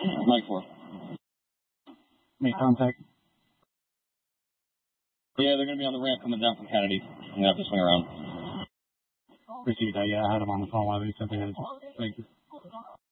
Mike 4. Make contact. Yeah, they're going to be on the ramp coming down from Kennedy. I'm going to have to swing around. Received that. Yeah, I had him on the phone while they said they had. Thank you.